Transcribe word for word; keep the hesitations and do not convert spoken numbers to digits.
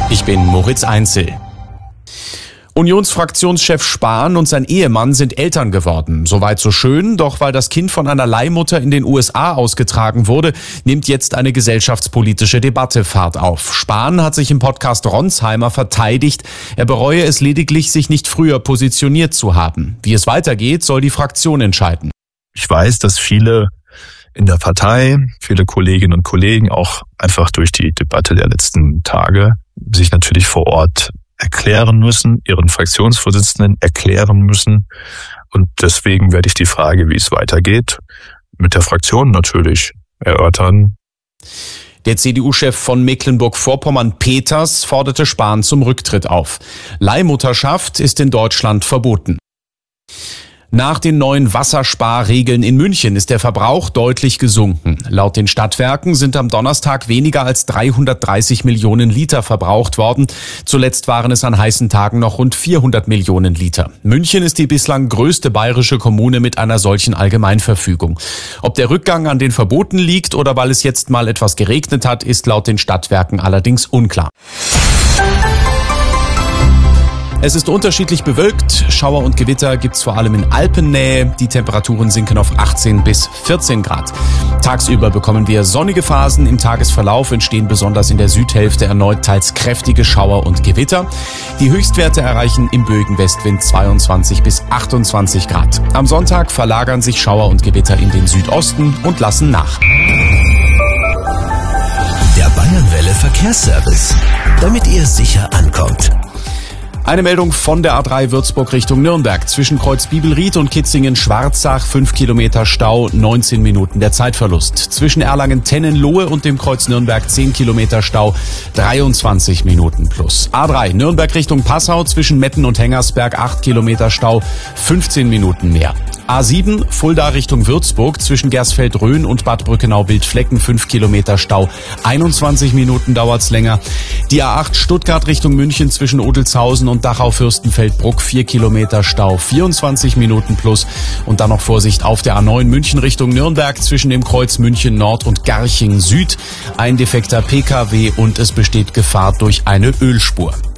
Ich bin Moritz Einzel. Unionsfraktionschef Spahn und sein Ehemann sind Eltern geworden. Soweit so schön, doch weil das Kind von einer Leihmutter in den U S A ausgetragen wurde, nimmt jetzt eine gesellschaftspolitische Debatte Fahrt auf. Spahn hat sich im Podcast Ronsheimer verteidigt. Er bereue es lediglich, sich nicht früher positioniert zu haben. Wie es weitergeht, soll die Fraktion entscheiden. Ich weiß, dass viele in der Partei, viele Kolleginnen und Kollegen auch einfach durch die Debatte der letzten Tage sich natürlich vor Ort erklären müssen, ihren Fraktionsvorsitzenden erklären müssen. Und deswegen werde ich die Frage, wie es weitergeht, mit der Fraktion natürlich erörtern. Der C D U-Chef von Mecklenburg-Vorpommern Peters forderte Spahn zum Rücktritt auf. Leihmutterschaft ist in Deutschland verboten. Nach den neuen Wassersparregeln in München ist der Verbrauch deutlich gesunken. Laut den Stadtwerken sind am Donnerstag weniger als dreihundertdreißig Millionen Liter verbraucht worden. Zuletzt waren es an heißen Tagen noch rund vierhundert Millionen Liter. München ist die bislang größte bayerische Kommune mit einer solchen Allgemeinverfügung. Ob der Rückgang an den Verboten liegt oder weil es jetzt mal etwas geregnet hat, ist laut den Stadtwerken allerdings unklar. Es ist unterschiedlich bewölkt. Schauer und Gewitter gibt's vor allem in Alpennähe. Die Temperaturen sinken auf achtzehn bis vierzehn Grad. Tagsüber bekommen wir sonnige Phasen. Im Tagesverlauf entstehen besonders in der Südhälfte erneut teils kräftige Schauer und Gewitter. Die Höchstwerte erreichen im böigen Westwind zweiundzwanzig bis achtundzwanzig Grad. Am Sonntag verlagern sich Schauer und Gewitter in den Südosten und lassen nach. Der Bayernwelle Verkehrsservice, damit ihr sicher ankommt. Eine Meldung von der A drei Würzburg Richtung Nürnberg. Zwischen Kreuz Bibelried und Kitzingen-Schwarzach fünf Kilometer Stau, neunzehn Minuten der Zeitverlust. Zwischen Erlangen-Tennenlohe und dem Kreuz Nürnberg zehn Kilometer Stau, dreiundzwanzig Minuten plus. A drei Nürnberg Richtung Passau zwischen Metten und Hengersberg acht Kilometer Stau, fünfzehn Minuten mehr. A sieben Fulda Richtung Würzburg zwischen Gersfeld-Rhön und Bad Brückenau-Bildflecken fünf Kilometer Stau, einundzwanzig Minuten dauert's länger. Die A acht Stuttgart Richtung München zwischen Odelshausen und Dachau-Fürstenfeldbruck vier Kilometer Stau, vierundzwanzig Minuten plus. Und dann noch Vorsicht auf der A neun München Richtung Nürnberg zwischen dem Kreuz München Nord und Garching Süd. Ein defekter P K W und es besteht Gefahr durch eine Ölspur.